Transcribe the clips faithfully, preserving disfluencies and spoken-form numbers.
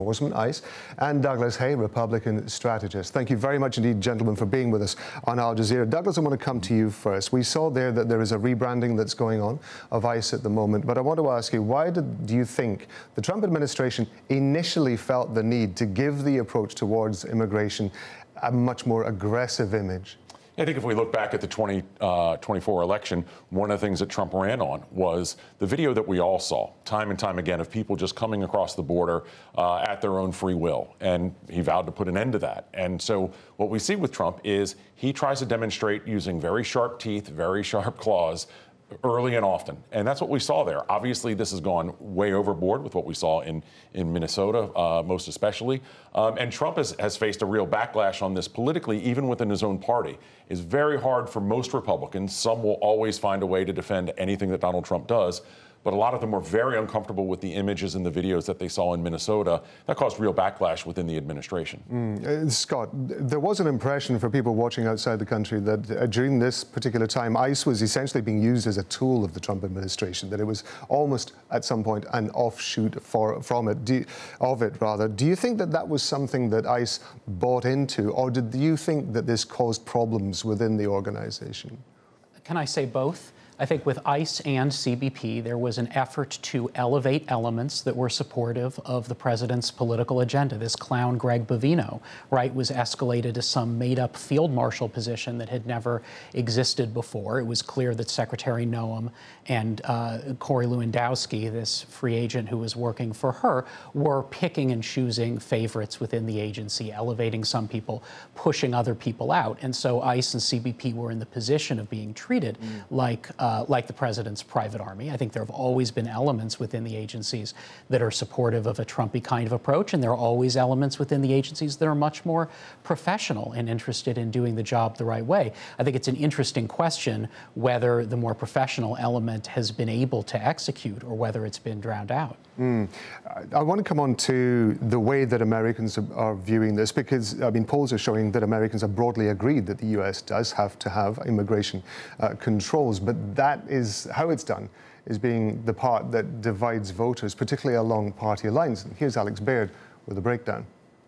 Enforcement, ICE, and Douglas Hay, Republican strategist. Thank you very much indeed, gentlemen, for being with us on Al Jazeera. Douglas, I want to come to you first. We saw there that there is a rebranding that's going on of ICE at the moment, but I want to ask you, why did, do you think the Trump administration initially felt the need to give the approach towards immigration a much more aggressive image? I think if we look back at the twenty twenty-four election, one of the things that Trump ran on was the video that we all saw time and time again of people just coming across the border uh, at their own free will. And he vowed to put an end to that. And so what we see with Trump is he tries to demonstrate using very sharp teeth, very sharp claws, early and often. And that's what we saw there. Obviously, this has gone way overboard with what we saw in, in Minnesota, uh, most especially. Um, and Trump has, has faced a real backlash on this politically, even within his own party. It's very hard for most Republicans. Some will always find a way to defend anything that Donald Trump does. But a lot of them were very uncomfortable with the images and the videos that they saw in Minnesota. That caused real backlash within the administration. Mm. Uh, Scott, there was an impression for people watching outside the country that uh, during this particular time, ICE was essentially being used as a tool of the Trump administration, that it was almost at some point an offshoot for, from it, do you, of it rather. Do you think that that was something that ICE bought into, or did you think that this caused problems within the organization? Can I say both? I think with ICE and C B P, there was an effort to elevate elements that were supportive of the president's political agenda. This clown, Greg Bovino, right, was escalated to some made-up field marshal position that had never existed before. It was clear that Secretary Noem and uh, Corey Lewandowski, this free agent who was working for her, were picking and choosing favorites within the agency, elevating some people, pushing other people out. And so ICE and C B P were in the position of being treated mm. like uh, Uh, like the president's private army. I think there have always been elements within the agencies that are supportive of a Trumpy kind of approach, and there are always elements within the agencies that are much more professional and interested in doing the job the right way. I think it's an interesting question whether the more professional element has been able to execute or whether it's been drowned out. Mm. I want to come on to the way that Americans are viewing this, because, I mean, polls are showing that Americans have broadly agreed that the U S does have to have immigration uh, controls, but that is how it's done, is being the part that divides voters, particularly along party lines. And here's Alex Baird with a breakdown.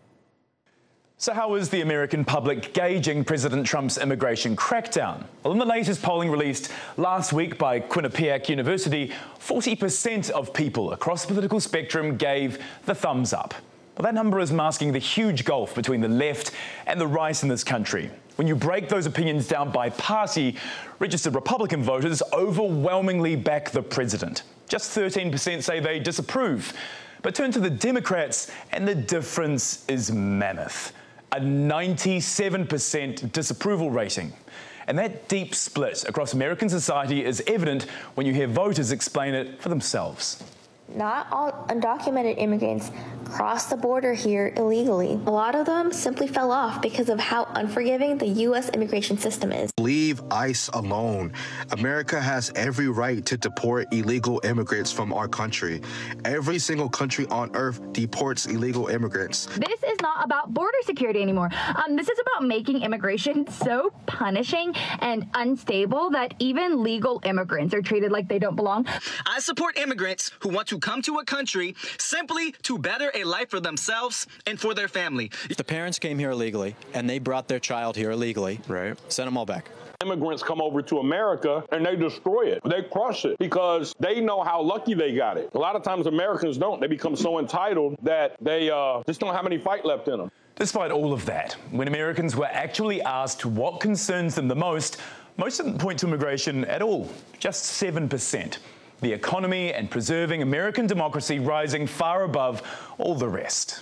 So how is the American public gauging President Trump's immigration crackdown? Well, in the latest polling released last week by Quinnipiac University, forty percent of people across the political spectrum gave the thumbs up. Well, that number is masking the huge gulf between the left and the right in this country. When you break those opinions down by party, registered Republican voters overwhelmingly back the president. Just thirteen percent say they disapprove. But turn to the Democrats and the difference is mammoth. A ninety-seven percent disapproval rating. And that deep split across American society is evident when you hear voters explain it for themselves. Not all undocumented immigrants cross the border here illegally. A lot of them simply fell off because of how unforgiving the U S immigration system is. Leave ICE alone. America has every right to deport illegal immigrants from our country. Every single country on earth deports illegal immigrants. This is not about border security anymore. Um, this is about making immigration so punishing and unstable that even legal immigrants are treated like they don't belong. I support immigrants who want to come to a country simply to better a life for themselves and for their family. If the parents came here illegally and they brought their child here illegally, right, send them all back. Immigrants come over to America and they destroy it. They crush it because they know how lucky they got it. A lot of times Americans don't. They become so entitled that they uh, just don't have any fight left in them. Despite all of that, when Americans were actually asked what concerns them the most, most didn't point to immigration at all, just seven percent. The economy and preserving American democracy rising far above all the rest.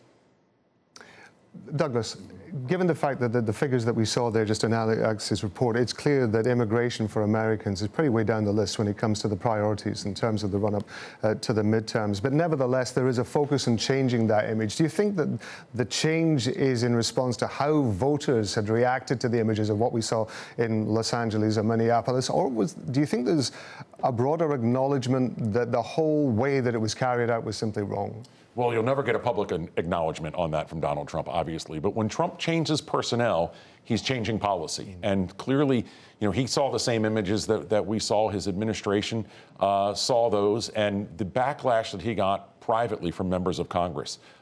Douglas, given the fact that the, the figures that we saw there just in Alex's report, it's clear that immigration for Americans is pretty way down the list when it comes to the priorities in terms of the run-up uh, to the midterms. But nevertheless, there is a focus on changing that image. Do you think that the change is in response to how voters had reacted to the images of what we saw in Los Angeles or Minneapolis? Or was, do you think there's a broader acknowledgement that the whole way that it was carried out was simply wrong? Well, you'll never get a public acknowledgement on that from Donald Trump, obviously. But when Trump changes personnel, he's changing policy. And clearly, you know, he saw the same images that, that we saw. His administration uh, saw those. And the backlash that he got privately from members of Congress